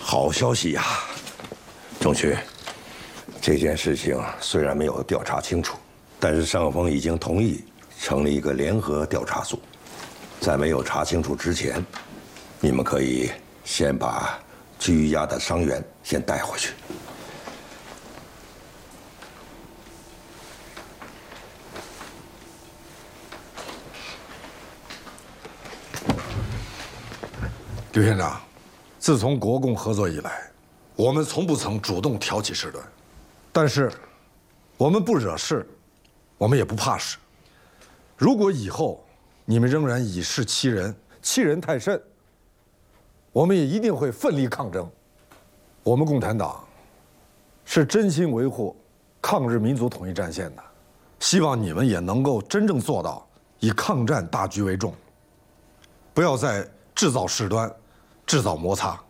好消息呀，仲勋，这件事情虽然没有调查清楚，但是上峰已经同意成立一个联合调查组，在没有查清楚之前，你们可以先把拘押的伤员先带回去。 刘县长，自从国共合作以来，我们从不曾主动挑起事端，但是我们不惹事，我们也不怕事。如果以后你们仍然以事欺人，欺人太甚，我们也一定会奋力抗争。我们共产党是真心维护抗日民族统一战线的，希望你们也能够真正做到以抗战大局为重，不要再制造事端，制造摩擦。